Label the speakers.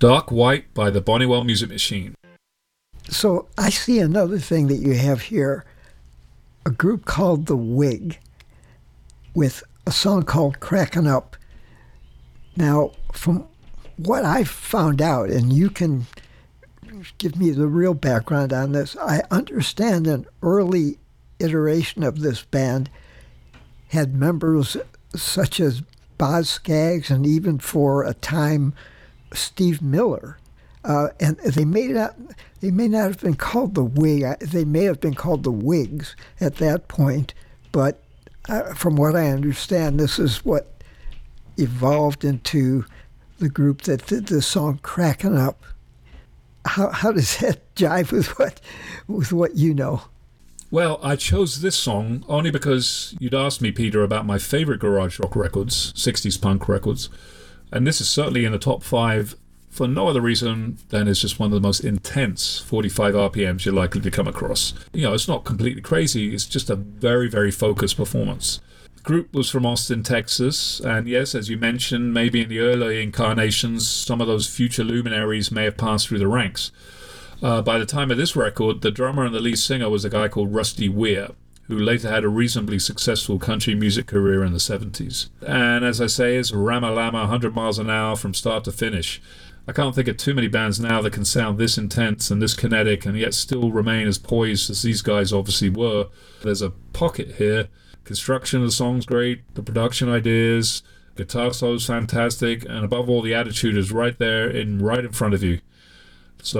Speaker 1: Dark White by the Bonniwell Music Machine.
Speaker 2: So I see another thing that you have here, a group called The Wig with a song called Crackin' Up. Now, from what I found out, and you can give me the real background on this, I understand an early iteration of this band had members such as Boz Scaggs and even for a time Steve Miller. And they may not have been called The Wig. They may have been called The Wigs at that point, but from what I understand, this is what evolved into the group that did the song Crackin' Up. How does that jive with what you know?
Speaker 1: Well, I chose this song only because you'd asked me, Peter, about my favorite garage rock records, 60s punk records. And this is certainly in the top 5 for no other reason than it's just one of the most intense 45 RPMs you're likely to come across. You know, it's not completely crazy. It's just a very, very focused performance. The group was from Austin, Texas. And yes, as you mentioned, maybe in the early incarnations, some of those future luminaries may have passed through the ranks. By the time of this record, the drummer and the lead singer was a guy called Rusty Weir, who later had a reasonably successful country music career in the 70s. And as I say, it's Rama-Lama 100 miles an hour from start to finish. I can't think of too many bands now that can sound this intense and this kinetic and yet still remain as poised as these guys obviously were. There's a pocket here. Construction of the song's great, the production ideas, guitar solo's fantastic, and above all, the attitude is right in front of you.